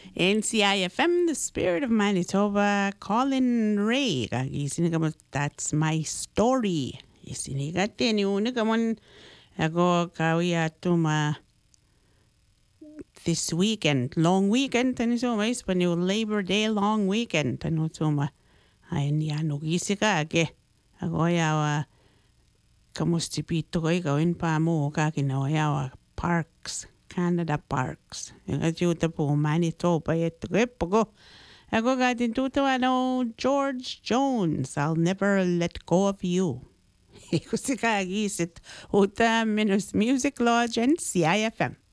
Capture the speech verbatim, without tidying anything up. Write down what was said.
N C I F M, the spirit of Manitoba, Colin Ray. Gisinigamot, that's my story. Isinigatin yung nigamon ako kawia tuma this weekend, long weekend, tani suma is pa new Labor Day long weekend, tani suma. Ayan yan, ugisika ake. Ako yawa, kamustipito ko gawin pa mo kakinawa yawa parks. Canada Parks. Yung ajuta po Manitoba ito ko. Ako gatin tuto ano George Jones. I'll never let go of you. Iko si kagisit uta minus Music Lodge and C I F M.